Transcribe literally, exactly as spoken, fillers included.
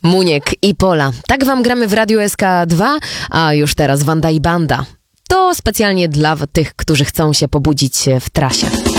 Muniek i Pola. Tak wam gramy w Radiu S K dwa, a już teraz Wanda i Banda. To specjalnie dla tych, którzy chcą się pobudzić w trasie.